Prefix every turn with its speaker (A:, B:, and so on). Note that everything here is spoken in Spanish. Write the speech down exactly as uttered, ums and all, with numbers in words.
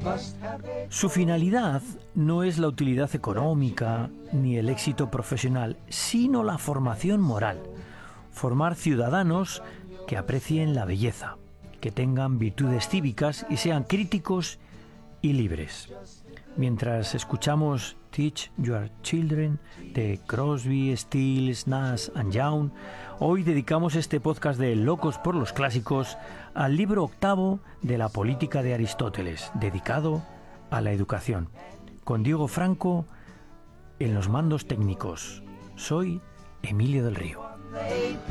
A: Su finalidad no es la utilidad económica ni el éxito profesional, sino la formación moral. Formar ciudadanos que aprecien la belleza, que tengan virtudes cívicas y sean críticos y libres. Mientras escuchamos Teach Your Children de Crosby, Stills, Nash and Young, hoy dedicamos este podcast de Locos por los Clásicos al libro octavo de la Política de Aristóteles, dedicado a la educación. Con Diego Franco en los mandos técnicos. Soy Emilio del Río.